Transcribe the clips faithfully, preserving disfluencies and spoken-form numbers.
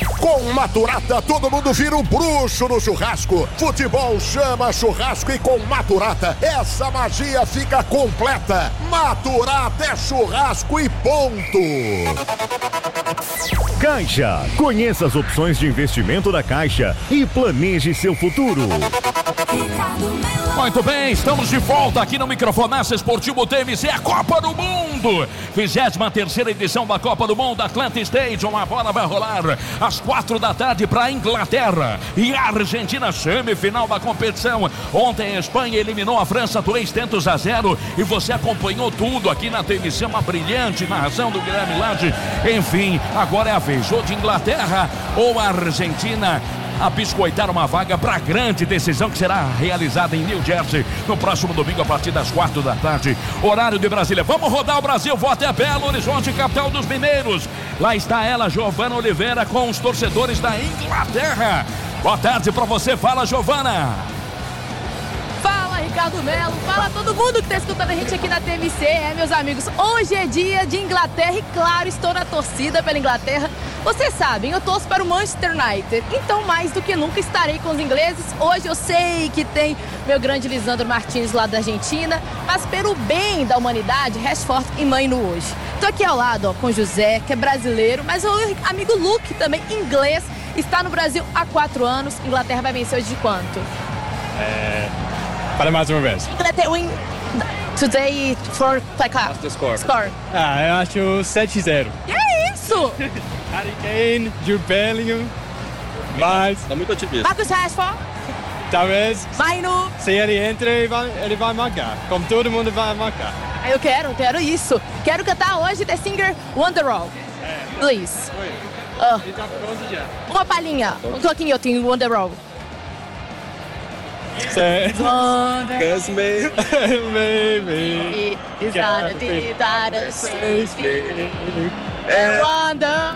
Com Maturata, todo mundo vira um bruxo no churrasco. Futebol chama churrasco e com Maturata, essa magia fica completa. Maturata é churrasco e ponto. Caixa. Conheça as opções de investimento da Caixa e planeje seu futuro. Muito bem, estamos de volta aqui no Microfonaça Esportivo T M C, a Copa do Mundo. vigésima terceira edição da Copa do Mundo, Atlanta Stadium. A bola vai rolar às quatro da tarde para a Inglaterra e a Argentina, semifinal da competição. Ontem a Espanha eliminou a França três tentos a zero e você acompanhou tudo aqui na T M C, uma brilhante narração do Guilherme Lage. Enfim, agora é a vez ou de Inglaterra ou a Argentina a biscoitar uma vaga para a grande decisão que será realizada em New Jersey no próximo domingo a partir das quatro da tarde, horário de Brasília. Vamos rodar o Brasil, vou até Belo Horizonte, capital dos mineiros. Lá está ela, Giovana Oliveira, com os torcedores da Inglaterra. Boa tarde para você, fala Giovana. Fala Ricardo Melo, fala todo mundo que está escutando a gente aqui na T M C. É, meus amigos, hoje é dia de Inglaterra e claro, estou na torcida pela Inglaterra. Vocês sabem, eu torço para o Manchester United, então mais do que nunca estarei com os ingleses. Hoje eu sei que tem meu grande Lisandro Martins lá da Argentina, mas pelo bem da humanidade, Rashford e Mainu hoje. Estou aqui ao lado ó, com José, que é brasileiro, mas o amigo Luke, também inglês, está no Brasil há quatro anos. Inglaterra vai vencer hoje de quanto? É... Fala mais uma vez. Inglaterra win today for placar. Score. Score. Ah, eu acho sete a zero. Que é isso? Harry Kane, Jude Bellingham, mas... Tá muito otimista. Marcus Rashford. Talvez, Mainu. se ele entra, ele vai, ele vai marcar. Como todo mundo vai marcar. Eu quero, quero isso. Quero cantar hoje The Singer Wonderwall. É. Please. Oi. Uh, Ele tá pronto já. uma palhinha, um toquinho eu tenho Wonderwall. Cause me, baby. Is that a bit that a safe Wonder.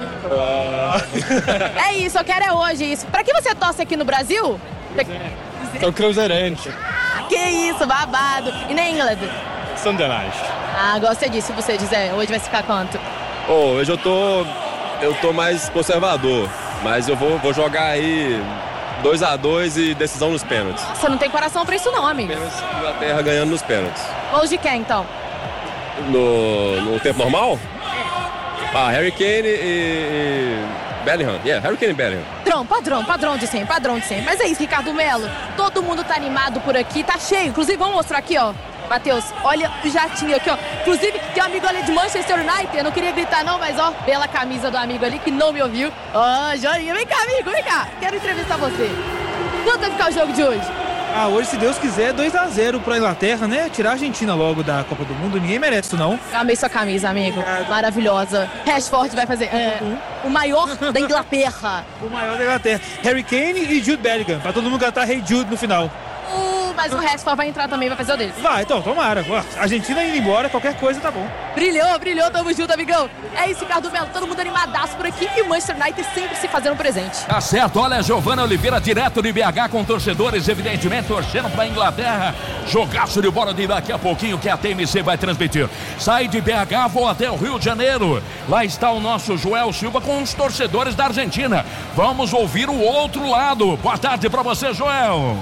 É isso, eu quero é hoje isso. Pra que você torce aqui no Brasil? Sou cruzeirense. Que isso, babado. E na England? Sunderland. Ah, gostei disso, você dizer. Hoje vai ficar quanto? oh, hoje eu tô, eu tô mais conservador, mas eu vou, vou jogar aí dois a dois e decisão nos pênaltis. Você não tem coração pra isso não, amigo. Pênaltis, Inglaterra ganhando nos pênaltis. Gols de quem, então? No, no tempo normal? Ah, Harry Kane e, e Bellingham. Yeah, Harry Kane e Bellingham. Padrão, padrão, padrão de sempre, padrão de sempre. Mas é isso, Ricardo Melo. Todo mundo tá animado por aqui, tá cheio. Inclusive, vamos mostrar aqui, ó. Matheus, olha o jatinho aqui, ó. Inclusive, tem um amigo ali de Manchester United. Eu não queria gritar não, mas ó, pela camisa do amigo ali que não me ouviu. Ó, oh, Jorinha, vem cá, amigo, vem cá. Quero entrevistar você. Quanto vai ficar o jogo de hoje? Ah, hoje, se Deus quiser, dois a zero pra Inglaterra, né? Tirar a Argentina logo da Copa do Mundo, ninguém merece isso, não. Eu amei sua camisa, amigo. Maravilhosa. Rashford vai fazer é, o maior da Inglaterra. O maior da Inglaterra. Harry Kane e Jude Bellingham, pra todo mundo cantar Hey Jude no final. Uh, mas o Rashford vai entrar também, vai fazer o dele. Vai, então, tomara. A Argentina indo embora, qualquer coisa tá bom. Brilhou, brilhou, tamo junto, amigão. É isso, Ricardo Melo, todo mundo animadaço por aqui e o Manchester United sempre se fazendo presente. Tá certo, olha a Giovana Oliveira direto de B H com torcedores, evidentemente, torcendo pra Inglaterra. Jogaço de bola de daqui a pouquinho que a T M C vai transmitir. Sai de B H, vou até o Rio de Janeiro. Lá está o nosso Joel Silva com os torcedores da Argentina. Vamos ouvir o outro lado. Boa tarde pra você, Joel.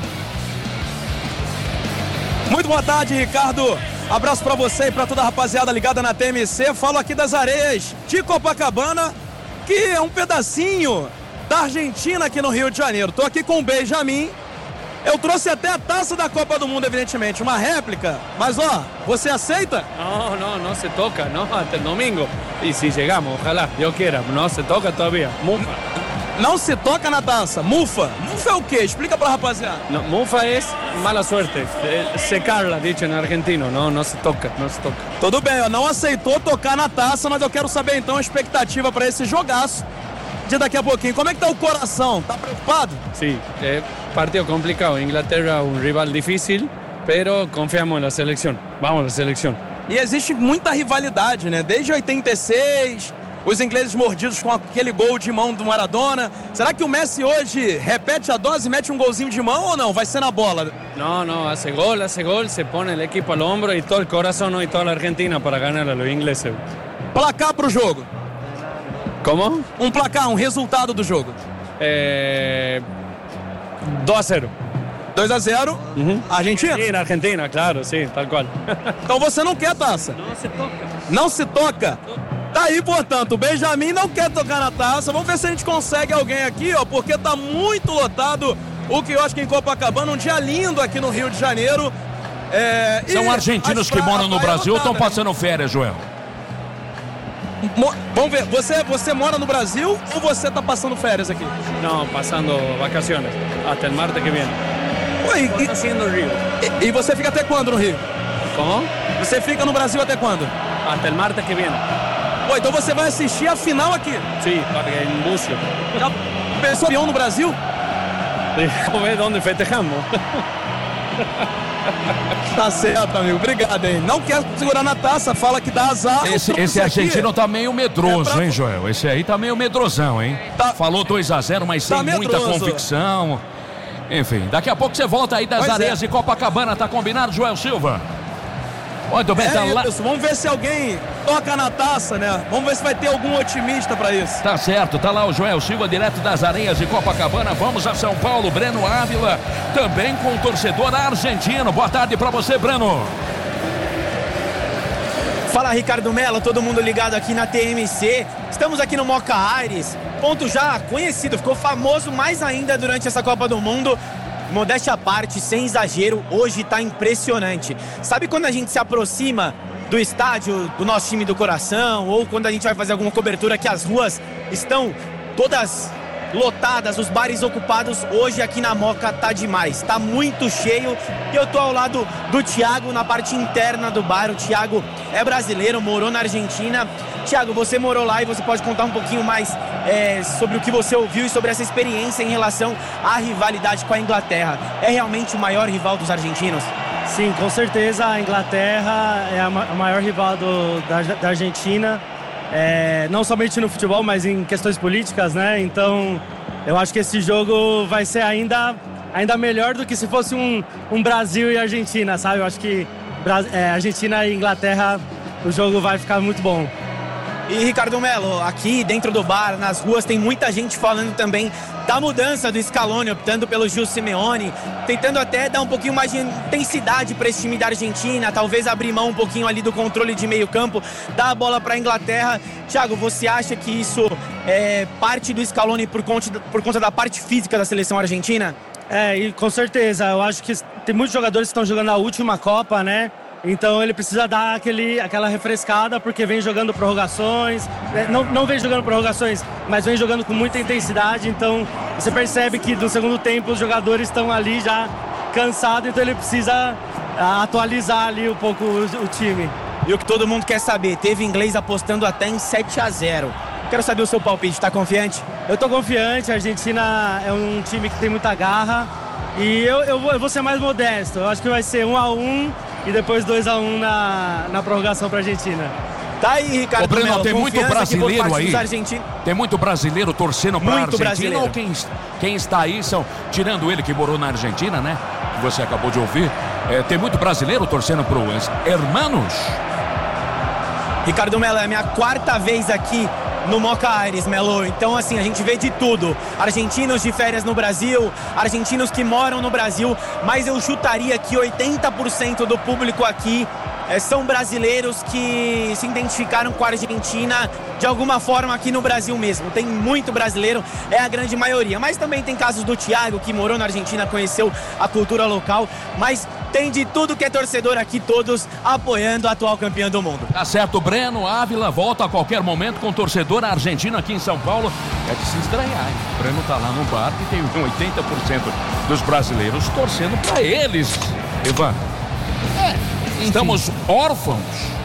Muito boa tarde, Ricardo. Abraço pra você e pra toda a rapaziada ligada na T M C. Falo aqui das areias de Copacabana, que é um pedacinho da Argentina aqui no Rio de Janeiro. Tô aqui com o Benjamin. Eu trouxe até a taça da Copa do Mundo, evidentemente, uma réplica. Mas, ó, você aceita? Não, não, não se toca, não, até domingo. E se chegamos, ojalá, eu queira, não se toca todavía. Mufa. Não se toca na taça. Mufa. Mufa é o quê? Explica pra rapaziada. No, mufa é mala suerte. Secarla, dicho em argentino. Não, não se toca, não se toca. Tudo bem, ó, não aceitou tocar na taça, mas eu quero saber então a expectativa pra esse jogaço de daqui a pouquinho. Como é que tá o coração? Tá preocupado? Sim, é partido complicado. Inglaterra um rival difícil, pero confiamos na seleção. Vamos na seleção. E existe muita rivalidade, né? Desde oitenta e seis, os ingleses mordidos com aquele gol de mão do Maradona. Será que o Messi hoje repete a dose e mete um golzinho de mão ou não? Vai ser na bola? Não, não, hace gol, hace gol, se põe o equipo al hombro e todo o coração e toda a Argentina para ganhar a los ingleses. Placar pro jogo? Como? Um placar, um resultado do jogo. É... dois a zero. dois a zero, Uhum. Argentina? Sim, na Argentina, claro, sim, tal qual. Então você não quer taça? Não se toca. Não se toca? Tá aí, portanto, o Benjamin não quer tocar na taça. Vamos ver se a gente consegue alguém aqui, ó, porque tá muito lotado o quiosque em Copacabana, um dia lindo aqui no Rio de Janeiro. É, São argentinos que moram no Brasil ou estão passando férias, Joel? Mo- Vamos ver, você, você mora no Brasil ou você tá passando férias aqui? Não, passando vacaciones. Até el martes que viene. Ué, e, Haciendo el Rio. e, e você fica até quando no Rio? Como? Você fica no Brasil até quando? Até el martes que viene. Pô, então você vai assistir a final aqui. Sí, para en Bucio. Já pensou campeão no Brasil? Vamos ver onde festejamos. Tá certo, amigo. Obrigado, hein? Não quer segurar na taça, fala que dá azar. Esse, esse argentino tá meio medroso, É pra- hein, Joel? Esse aí tá meio medrosão, hein? Tá- Falou dois a zero, mas Tá sem muita medroso. convicção. Enfim, daqui a pouco você volta aí das Pois areias é. de Copacabana, tá combinado, Joel Silva? Muito bem, tá É lá. isso, vamos ver se alguém toca na taça, né? Vamos ver se vai ter algum otimista pra isso. Tá certo, tá lá o Joel Silva, direto das areias de Copacabana. Vamos a São Paulo, Breno Ávila, também com o torcedor argentino. Boa tarde pra você, Breno. Fala, Ricardo Mello, todo mundo ligado aqui na T M C. Estamos aqui no Moca Aires, ponto já conhecido, ficou famoso mais ainda durante essa Copa do Mundo. Modéstia à parte, sem exagero, hoje tá impressionante. Sabe quando a gente se aproxima do estádio do nosso time do coração, ou quando a gente vai fazer alguma cobertura que as ruas estão todas lotadas, os bares ocupados? Hoje aqui na Moca tá demais, tá muito cheio. E eu tô ao lado do Thiago na parte interna do bar. O Thiago é brasileiro, morou na Argentina. Thiago, você morou lá e você pode contar um pouquinho mais é, sobre o que você ouviu e sobre essa experiência em relação à rivalidade com a Inglaterra. É realmente o maior rival dos argentinos? Sim, com certeza a Inglaterra é a ma- a maior rival do- da, da Argentina, é, não somente no futebol, mas em questões políticas, né? Então, eu acho que esse jogo vai ser ainda, ainda melhor do que se fosse um, um Brasil e Argentina, sabe? Eu acho que Bra- é, Argentina e Inglaterra, o jogo vai ficar muito bom. E Ricardo Mello, aqui dentro do bar, nas ruas, tem muita gente falando também da mudança do Scaloni, optando pelo Gil Simeone, tentando até dar um pouquinho mais de intensidade para esse time da Argentina, talvez abrir mão um pouquinho ali do controle de meio campo, dar a bola para a Inglaterra. Thiago, você acha que isso é parte do Scaloni por conta, por conta da parte física da seleção argentina? É, e com certeza, eu acho que tem muitos jogadores que estão jogando a última Copa, né? Então ele precisa dar aquele, aquela refrescada, porque vem jogando prorrogações, né? não, não vem jogando prorrogações, mas vem jogando com muita intensidade. Então você percebe que no segundo tempo os jogadores estão ali já cansados, então ele precisa ah, atualizar ali um pouco o, o time. E o que todo mundo quer saber, teve inglês apostando até em sete a zero. Quero saber o seu palpite, tá confiante? Eu tô confiante, a Argentina é um time que tem muita garra e eu, eu, vou, eu vou ser mais modesto. Eu acho que vai ser um a um e depois dois a um na, na prorrogação pra Argentina. Tá aí, Ricardo Ô, Breno, Mello, tem muito confiança aqui por brasileiro parte aí. dos argentinos. Tem muito brasileiro torcendo pra Muito Argentina. brasileiro. Ou quem, quem está aí são, tirando ele que morou na Argentina, né? Que você acabou de ouvir. É, tem muito brasileiro torcendo pro Hermanos. Ricardo Mello, é a minha quarta vez aqui no Moca Aires, Melo. Então, assim, a gente vê de tudo. Argentinos de férias no Brasil, argentinos que moram no Brasil, mas eu chutaria que oitenta por cento do público aqui é, são brasileiros que se identificaram com a Argentina de alguma forma aqui no Brasil mesmo. Tem muito brasileiro, é a grande maioria. Mas também tem casos do Thiago, que morou na Argentina, conheceu a cultura local, mas tem de tudo que é torcedor aqui, todos apoiando a atual campeã do mundo. Tá certo, Breno Ávila volta a qualquer momento com o torcedor argentino aqui em São Paulo. É de se estranhar, hein? O Breno tá lá no bar e tem oitenta por cento dos brasileiros torcendo pra eles. Ivan, É, estamos órfãos.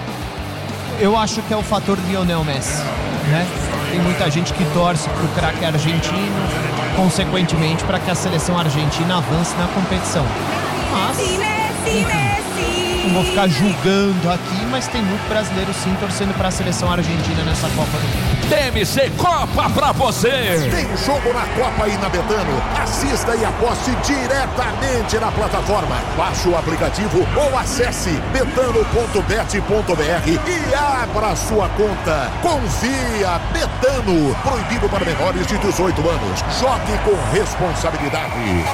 Eu acho que é o fator Lionel Messi, né? Tem muita gente que torce pro craque argentino, consequentemente para que a seleção argentina avance na competição. Mas, enfim, não vou ficar julgando aqui, mas tem muito brasileiro sim torcendo para a seleção argentina nessa Copa do Mundo. T M C Copa pra você. Tem jogo na Copa aí na Betano. Assista e aposte diretamente na plataforma. Baixe o aplicativo ou acesse betano ponto bet ponto br e abra sua conta. Confia, Betano. Proibido para menores de dezoito anos. Jogue com responsabilidade.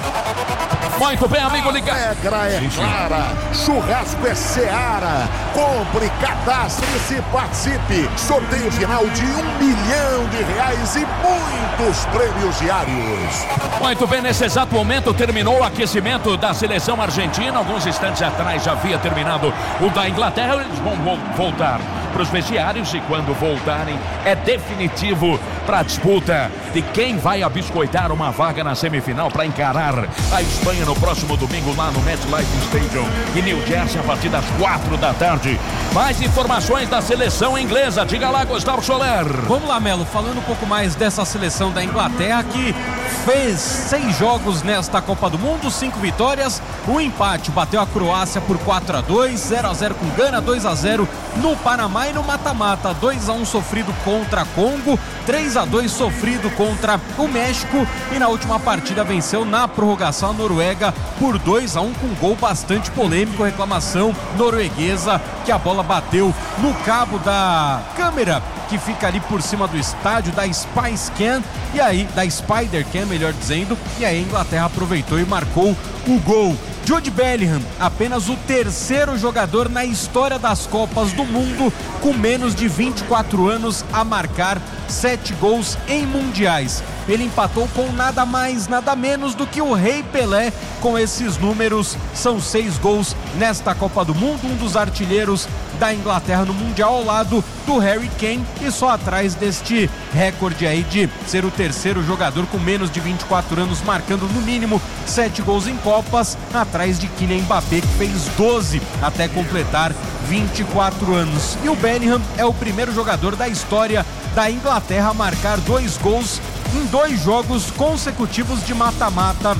Muito bem, amigo ligado. A regra é clara. Churrasco é Seara. Compre, cadastre-se, participe. Sorteio final de um milhão de reais e muitos prêmios diários. Muito bem, nesse exato momento terminou o aquecimento da seleção argentina. Alguns instantes atrás já havia terminado o da Inglaterra. Eles vão voltar para os vestiários e quando voltarem é definitivo para a disputa de quem vai abiscoitar uma vaga na semifinal para encarar a Espanha no próximo domingo lá no MetLife Stadium em New Jersey a partir das quatro da tarde. Mais informações da seleção inglesa. Diga lá, Gustavo Soler. Vamos lá, Melo, falando um pouco mais dessa seleção da Inglaterra que fez seis jogos nesta Copa do Mundo, cinco vitórias, um empate, bateu a Croácia por quatro a dois, zero a zero com Gana, dois a zero no Panamá e no mata-mata, dois a um sofrido contra Congo, três a dois sofrido contra o México e na última partida venceu na prorrogação a Noruega por dois a um com um gol bastante polêmico, reclamação norueguesa que a bola bateu no cabo da câmera que fica ali por cima do estádio da Spice Cam e aí, da Spider Cam, melhor dizendo, e aí a Inglaterra aproveitou e marcou o gol. Jude Bellingham, apenas o terceiro jogador na história das Copas do Mundo com menos de vinte e quatro anos a marcar sete gols em mundiais. Ele empatou com nada mais, nada menos do que o Rei Pelé com esses números. São seis gols nesta Copa do Mundo, um dos artilheiros da Inglaterra no Mundial ao lado do Harry Kane e só atrás deste recorde aí de ser o terceiro jogador com menos de vinte e quatro anos marcando no mínimo sete gols em Copas, atrás de Kylian Mbappé que fez doze até completar vinte e quatro anos. E o Bellingham é o primeiro jogador da história da Inglaterra a marcar dois gols em dois jogos consecutivos de mata-mata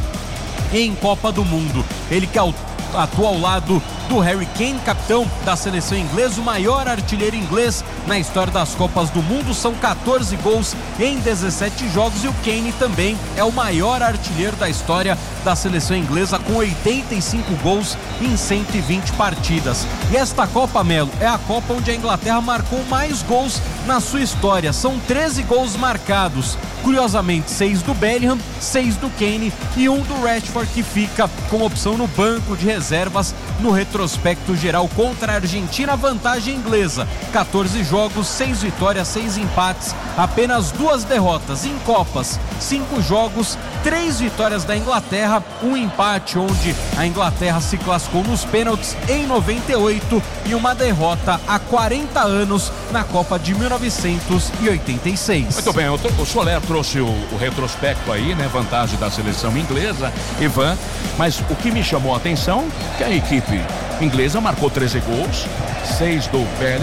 em Copa do Mundo. Ele que atua ao lado do Harry Kane, capitão da seleção inglesa, o maior artilheiro inglês na história das Copas do Mundo, são quatorze gols em dezessete jogos e o Kane também é o maior artilheiro da história da seleção inglesa com oitenta e cinco gols em cento e vinte partidas. E esta Copa, Melo, é a Copa onde a Inglaterra marcou mais gols na sua história, são treze gols marcados, curiosamente seis do Bellingham, seis do Kane e um do Rashford que fica com opção no banco de reservas no retrospecto geral contra a Argentina, vantagem inglesa, quatorze jogos, seis vitórias, seis empates, apenas duas derrotas em Copas, cinco jogos, três vitórias da Inglaterra, um empate onde a Inglaterra se classificou nos pênaltis em noventa e oito e uma derrota há quarenta anos na Copa de mil novecentos e oitenta e seis. Muito bem, o Soler trouxe o, o retrospecto aí, né, vantagem da seleção inglesa, Ivan, mas o que me chamou a atenção é que a equipe inglesa marcou treze gols, seis do Bellingham